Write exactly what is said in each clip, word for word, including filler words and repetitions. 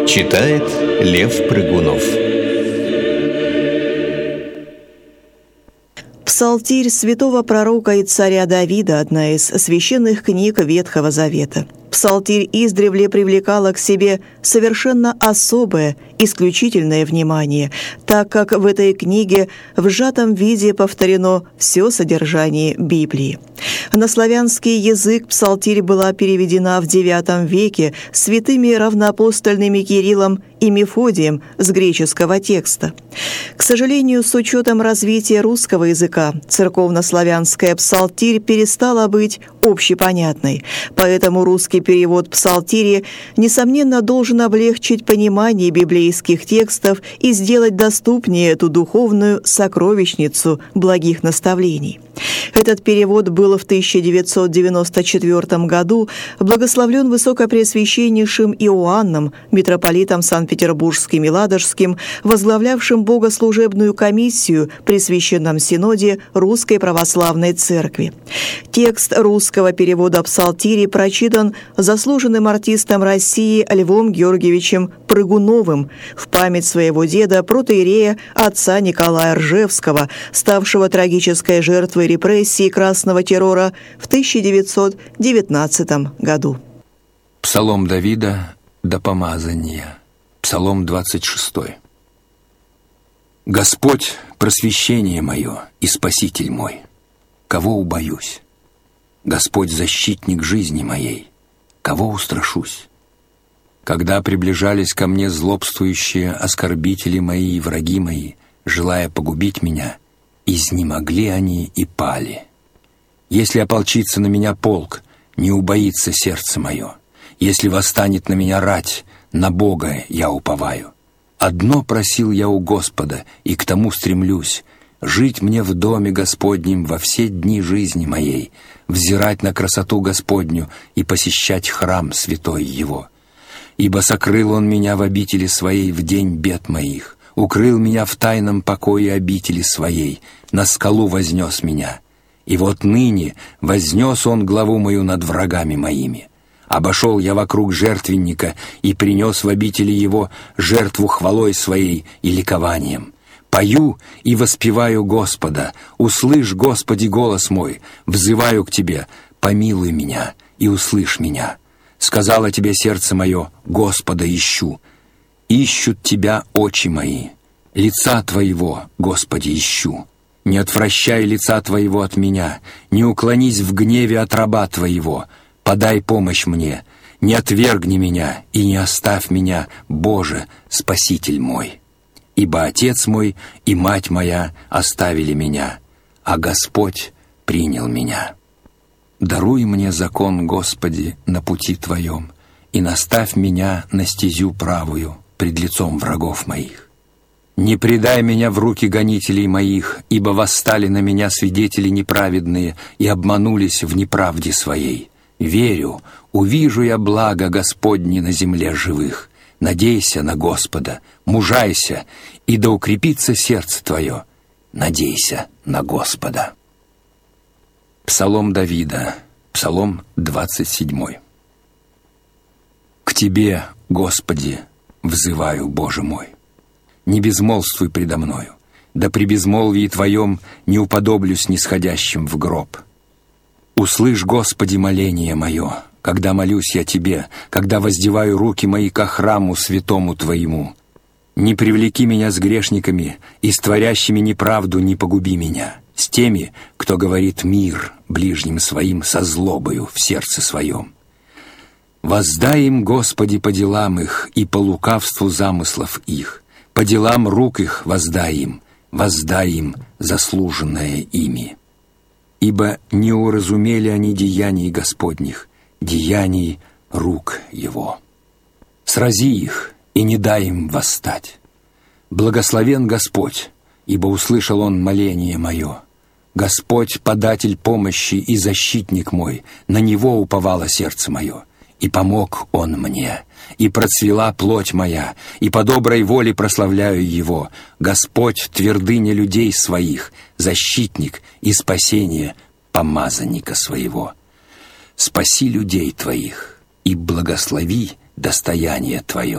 Читает Лев Прыгунов. Псалтирь святого пророка и царя Давида – одна из священных книг Ветхого Завета. Псалтирь издревле привлекала к себе совершенно особое, исключительное внимание, так как в этой книге в сжатом виде повторено все содержание Библии. На славянский язык псалтирь была переведена в девятом веке святыми равноапостольными Кириллом и Мефодием с греческого текста. К сожалению, с учетом развития русского языка, церковнославянская псалтирь перестала быть общепонятной, поэтому русский перевод псалтири, несомненно, должен облегчить понимание библейских текстов и сделать доступнее эту духовную сокровищницу благих наставлений. Этот перевод был в тысяча девятьсот девяносто четвёртом году благословлен высокопреосвященнейшим Иоанном, митрополитом Санкт-Петербургским и Ладожским, возглавлявшим богослужебную комиссию при Священном Синоде Русской Православной Церкви. Текст русского перевода псалтири прочитан заслуженным артистом России Львом Георгиевичем Прыгуновым в память своего деда протоиерея отца Николая Ржевского, ставшего трагической жертвой репрессий красного террора в тысяча девятьсот девятнадцатом году. Псалом Давида до помазания. Псалом двадцать шестой. «Господь — просвещение мое и спаситель мой, кого убоюсь? Господь — защитник жизни моей, кого устрашусь? Когда приближались ко мне злобствующие оскорбители мои и враги мои, желая погубить меня, изнемогли они и пали. Если ополчится на меня полк, не убоится сердце мое. Если восстанет на меня рать, на Бога я уповаю. Одно просил я у Господа, и к тому стремлюсь: жить мне в доме Господнем во все дни жизни моей, взирать на красоту Господню и посещать храм святой Его. Ибо сокрыл Он меня в обители Своей в день бед моих, укрыл меня в тайном покое обители Своей, на скалу вознес меня. И вот ныне вознес Он главу мою над врагами моими. Обошел я вокруг жертвенника и принес в обители Его жертву хвалой Своей и ликованием. Пою и воспеваю Господа, услышь, Господи, голос мой, взываю к Тебе, помилуй меня и услышь меня. Сказала Тебе сердце мое: Господа ищу. Ищут Тебя очи мои, лица Твоего, Господи, ищу. Не отвращай лица Твоего от меня, не уклонись в гневе от раба Твоего. Подай помощь мне, не отвергни меня и не оставь меня, Боже, Спаситель мой. Ибо Отец мой и мать моя оставили меня, а Господь принял меня. Даруй мне закон, Господи, на пути Твоем, и наставь меня на стезю правую пред лицом врагов моих. Не предай меня в руки гонителей моих, ибо восстали на меня свидетели неправедные и обманулись в неправде своей. Верю, увижу я благо Господне на земле живых. Надейся на Господа, мужайся, и да укрепится сердце твое. Надейся на Господа». Псалом Давида, Псалом двадцать седьмой. «К Тебе, Господи, взываю, Боже мой. Не безмолвствуй предо мною, да при безмолвии Твоем не уподоблюсь нисходящим в гроб. Услышь, Господи, моление мое, когда молюсь я Тебе, когда воздеваю руки мои ко храму святому Твоему. Не привлеки меня с грешниками, и с творящими неправду не погуби меня, с теми, кто говорит мир ближним своим со злобою в сердце своем. Воздай им, Господи, по делам их и по лукавству замыслов их, по делам рук их воздай им, воздай им заслуженное ими. Ибо не уразумели они деяний Господних, деяний рук Его. Срази их и не дай им восстать. Благословен Господь, ибо услышал Он моление мое. Господь, податель помощи и защитник мой, на Него уповало сердце мое. И помог Он мне, и процвела плоть моя, и по доброй воле прославляю Его. Господь — твердыня людей своих, защитник и спасение помазанника своего. Спаси людей Твоих и благослови достояние Твое.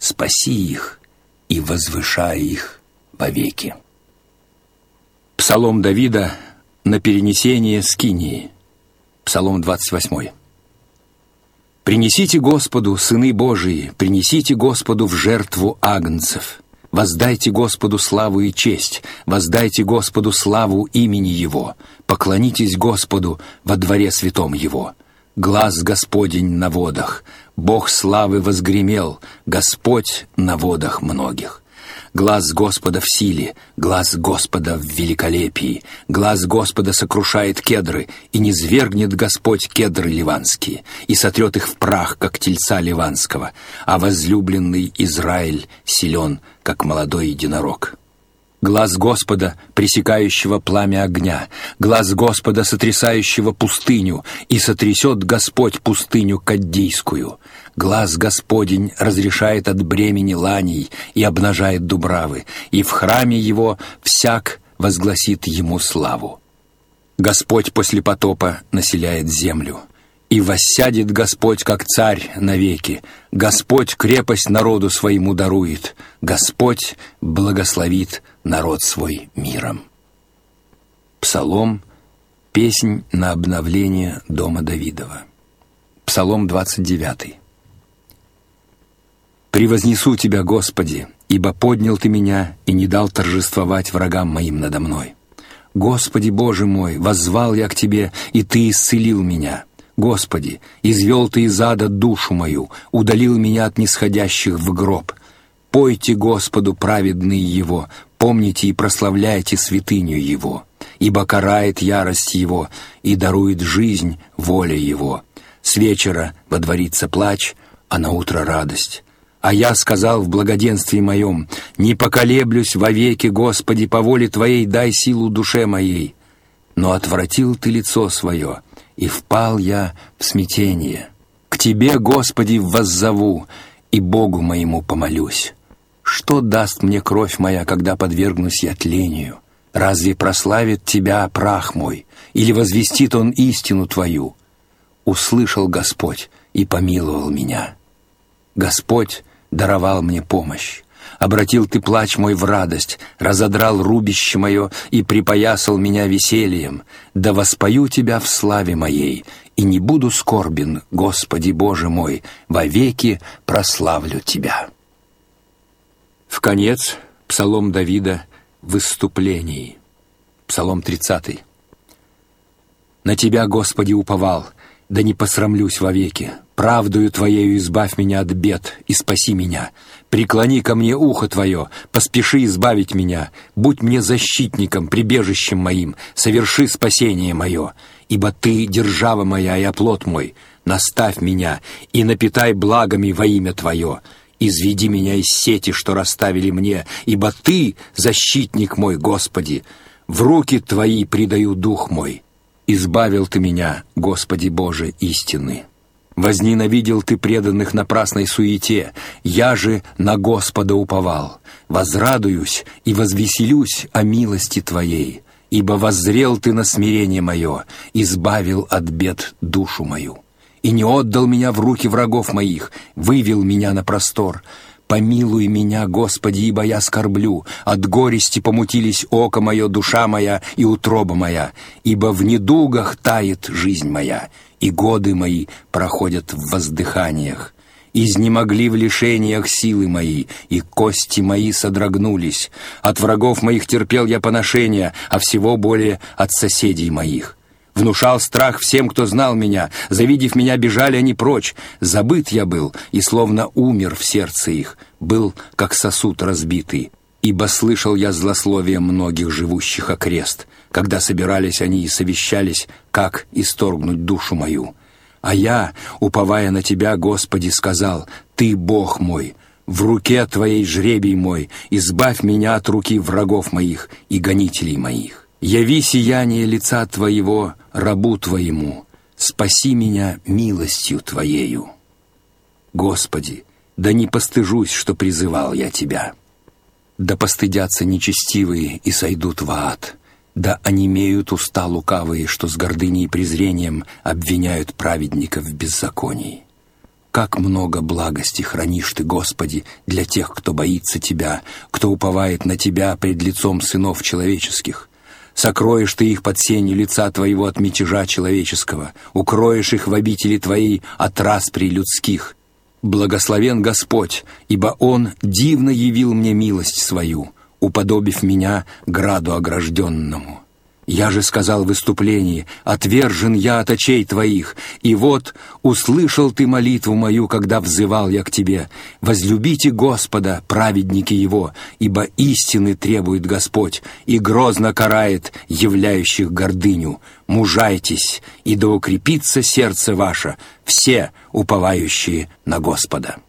спаси их и возвышай их вовеки». Псалом Давида на перенесение скинии. Псалом двадцать восьмой. «Принесите Господу, сыны Божии, принесите Господу в жертву агнцев. Воздайте Господу славу и честь, воздайте Господу славу имени Его, поклонитесь Господу во дворе святом Его. Глас Господень на водах, Бог славы возгремел, Господь на водах многих. Глас Господа в силе, глас Господа в великолепии, глас Господа сокрушает кедры, и низвергнет Господь кедры ливанские, и сотрет их в прах, как тельца ливанского, а возлюбленный Израиль силен, как молодой единорог. Глас Господа, пресекающего пламя огня, глас Господа, сотрясающего пустыню, и сотрясет Господь пустыню Каддийскую. Глас Господень разрешает от бремени ланей и обнажает дубравы, и в храме Его всяк возгласит Ему славу. Господь после потопа населяет землю, и воссядет Господь, как царь, навеки. Господь крепость народу своему дарует, Господь благословит народ свой миром». Псалом, песнь на обновление дома Давидова. Псалом двадцать девятый. «Превознесу Тебя, Господи, ибо поднял Ты меня и не дал торжествовать врагам моим надо мной. Господи, Боже мой, воззвал я к Тебе, и Ты исцелил меня. Господи, извел Ты из ада душу мою, удалил меня от нисходящих в гроб. Пойте Господу праведные Его, помните и прославляйте святыню Его, ибо карает ярость Его и дарует жизнь воля Его. С вечера водворится плач, а наутро радость. А я сказал в благоденствии моем: не поколеблюсь вовеки, Господи, по воле Твоей дай силу душе моей. Но отвратил Ты лицо свое, и впал я в смятение. К Тебе, Господи, воззову, и Богу моему помолюсь. Что даст мне кровь моя, когда подвергнусь я тлению? Разве прославит Тебя прах мой, или возвестит он истину Твою? Услышал Господь и помиловал меня. Господь даровал мне помощь. Обратил Ты плач мой в радость, разодрал рубище мое и припоясал меня весельем. Да воспою Тебя в славе моей, и не буду скорбен, Господи Боже мой, вовеки прославлю Тебя». В конец псалом Давида в выступлении. Псалом тридцатый. «На Тебя, Господи, уповал, да не посрамлюсь вовеки. Правдою Твоею избавь меня от бед и спаси меня. Преклони ко мне ухо Твое, поспеши избавить меня. Будь мне защитником, прибежищем моим, соверши спасение мое. Ибо Ты, держава моя и оплот мой, наставь меня и напитай благами во имя Твое. Изведи меня из сети, что расставили мне, ибо Ты, защитник мой, Господи. В руки Твои предаю дух мой. Избавил Ты меня, Господи Боже, истины. Возненавидел Ты преданных напрасной суете, я же на Господа уповал. Возрадуюсь и возвеселюсь о милости Твоей, ибо воззрел Ты на смирение мое, избавил от бед душу мою. И не отдал меня в руки врагов моих, вывел меня на простор. Помилуй меня, Господи, ибо я скорблю, от горести помутились око мое, душа моя и утроба моя, ибо в недугах тает жизнь моя, и годы мои проходят в воздыханиях. Изнемогли в лишениях силы мои, и кости мои содрогнулись. От врагов моих терпел я поношения, а всего более от соседей моих. Внушал страх всем, кто знал меня, завидев меня, бежали они прочь. Забыт я был, и словно умер в сердце их, был, как сосуд разбитый. Ибо слышал я злословие многих живущих окрест, когда собирались они и совещались, как исторгнуть душу мою. А я, уповая на Тебя, Господи, сказал: Ты, Бог мой, в руке Твоей жребий мой, избавь меня от руки врагов моих и гонителей моих. Яви сияние лица Твоего рабу Твоему, спаси меня милостью Твоею. Господи, да не постыжусь, что призывал я Тебя. Да постыдятся нечестивые и сойдут в ад, да онемеют уста лукавые, что с гордыней и презрением обвиняют праведника в беззаконии. Как много благости хранишь Ты, Господи, для тех, кто боится Тебя, кто уповает на Тебя пред лицом сынов человеческих. Сокроешь Ты их под сенью лица Твоего от мятежа человеческого, укроешь их в обители Твоей от распри людских. Благословен Господь, ибо Он дивно явил мне милость свою, уподобив меня граду огражденному. Я же сказал в выступлении: «Отвержен я от очей Твоих, и вот услышал Ты молитву мою, когда взывал я к Тебе. Возлюбите Господа, праведники Его, ибо истины требует Господь, и грозно карает являющих гордыню. Мужайтесь, и да укрепится сердце ваше, все уповающие на Господа».